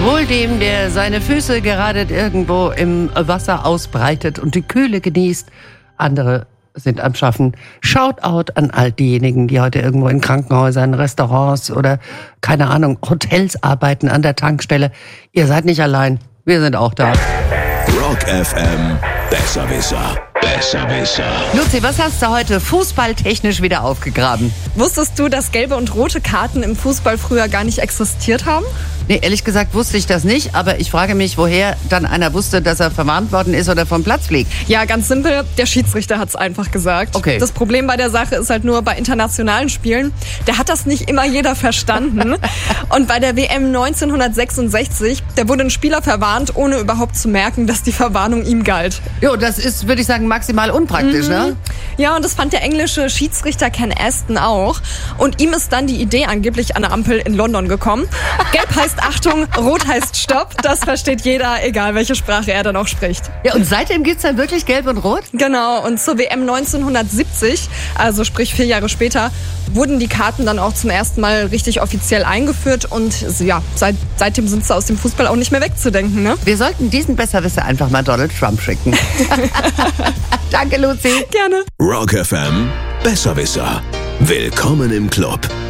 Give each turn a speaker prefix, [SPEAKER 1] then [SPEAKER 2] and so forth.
[SPEAKER 1] Wohl dem, der seine Füße gerade irgendwo im Wasser ausbreitet und die Kühle genießt. Andere sind am Schaffen. Shoutout an all diejenigen, die heute irgendwo in Krankenhäusern, Restaurants oder, keine Ahnung, Hotels arbeiten, an der Tankstelle. Ihr seid nicht allein. Wir sind auch da.
[SPEAKER 2] Rock FM, Besserwisser. Besserwisser.
[SPEAKER 1] Luzi, was hast du heute fußballtechnisch wieder aufgegraben?
[SPEAKER 3] Wusstest du, dass gelbe und rote Karten im Fußball früher gar nicht existiert haben?
[SPEAKER 1] Nee, ehrlich gesagt wusste ich das nicht, aber ich frage mich, woher dann einer wusste, dass er verwarnt worden ist oder vom Platz fliegt.
[SPEAKER 3] Ja, ganz simpel, der Schiedsrichter hat's einfach gesagt.
[SPEAKER 1] Okay.
[SPEAKER 3] Das Problem bei der Sache ist halt nur, bei internationalen Spielen, da hat das nicht immer jeder verstanden. Und bei der WM 1966, da wurde ein Spieler verwarnt, ohne überhaupt zu merken, dass die Verwarnung ihm galt.
[SPEAKER 1] Jo, das ist, würde ich sagen, maximal unpraktisch, ne?
[SPEAKER 3] Ja, und das fand der englische Schiedsrichter Ken Aston auch. Und ihm ist dann die Idee angeblich an der Ampel in London gekommen. Gelb heißt Achtung, rot heißt Stopp. Das versteht jeder, egal welche Sprache er dann auch spricht.
[SPEAKER 1] Ja, und seitdem gibt's dann wirklich Gelb und Rot?
[SPEAKER 3] Genau, und zur WM 1970, also sprich 4 Jahre später, wurden die Karten dann auch zum ersten Mal richtig offiziell eingeführt. Und ja, seitdem sind sie aus dem Fußball auch nicht mehr wegzudenken, ne?
[SPEAKER 1] Wir sollten diesen Besserwisser einfach mal Donald Trump schicken. Danke, Luzi.
[SPEAKER 3] Gerne.
[SPEAKER 2] Rock FM, Besserwisser. Willkommen im Club.